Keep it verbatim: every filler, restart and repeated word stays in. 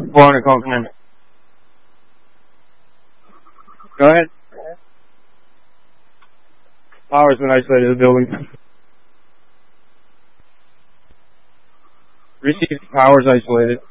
Florida call, come in. Go ahead. Power's been isolated in the building. Receive, power's isolated.